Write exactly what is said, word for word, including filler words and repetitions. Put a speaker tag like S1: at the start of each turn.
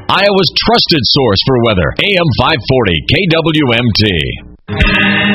S1: Iowa's trusted source for weather. A M five forty K W M T.